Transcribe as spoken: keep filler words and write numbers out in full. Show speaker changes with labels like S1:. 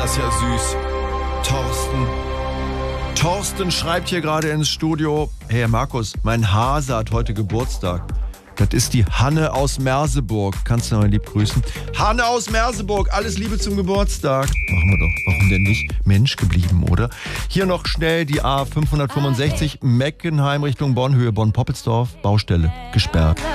S1: das ja süß. Thorsten. Thorsten schreibt hier gerade ins Studio: Hey Herr Markus, mein Hase hat heute Geburtstag. Das ist die Hanne aus Merseburg. Kannst du mal lieb grüßen? Hanne aus Merseburg, alles Liebe zum Geburtstag. Machen wir doch. Warum denn nicht? Mensch geblieben, oder? Hier noch schnell die A fünfhundertfünfundsechzig, Meckenheim Richtung Bonn, Höhe Bonn-Poppelsdorf, Baustelle, gesperrt.